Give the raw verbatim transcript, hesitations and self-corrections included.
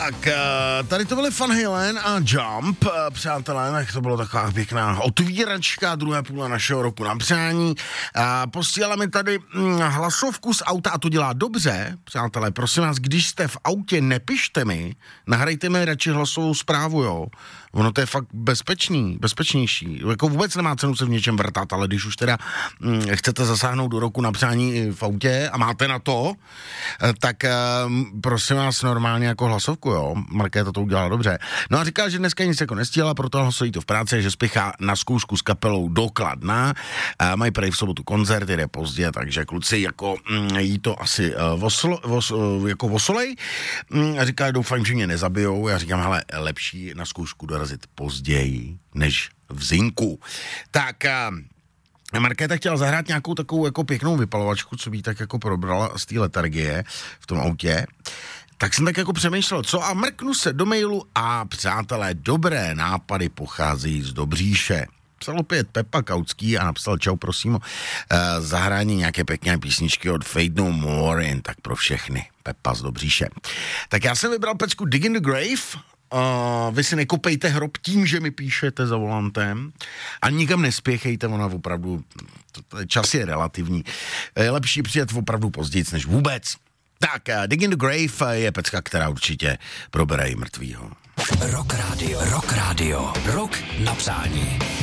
Tak, tady to byly Van Halen a Jump, přátelé, tak to bylo taková pěkná otvíračka druhé půle našeho roku na přání. Posílala mi tady hlasovku z auta a to dělá dobře, přátelé, prosím vás, když jste v autě, nepište mi, nahrajte mi radši hlasovou zprávu, jo. Ono to je fakt bezpečný, bezpečnější. Jako vůbec nemá cenu se v něčem vrtat, ale když už teda hm, chcete zasáhnout do roku na přání v autě a máte na to, tak hm, prosím vás normálně jako hlasovku, jo. Markéta to udělala dobře. No a říká, že dneska nic jako nestíhala, proto hlasují to v práci, že spěchá na zkoušku s kapelou do Kladna. A mají prej v sobotu koncert, jde pozdě, takže kluci jako hm, jí to asi uh, voslo, vos, uh, jako vosolej. Hm, a říká, doufám, že mě nezabijou. Já říkám, hele, lepší na zkoušku dorazit později, než v zinku. Tak uh, Markéta chtěla zahrát nějakou takovou jako pěknou vypalovačku, co by tak jako probrala z té letargie v tom autě. Tak jsem tak jako přemýšlel, co a mrknu se do mailu a přátelé, dobré nápady pocházejí z Dobříše. Psal opět Pepa Kautský a napsal čau, prosím o uh, zahrání nějaké pěkné písničky od Fade No More, jen tak pro všechny. Pepa z Dobříše. Tak já jsem vybral pecku Dig in the Grave. Uh, vy si nekopejte hrob tím, že mi píšete za volantem a nikam nespěchejte, ona opravdu, čas je relativní. Je lepší přijet opravdu později, než vůbec. Tak, uh, Dig in the Grave je pecka, která určitě probere i mrtvýho. Rock Radio, Rock Radio, Rock na přání.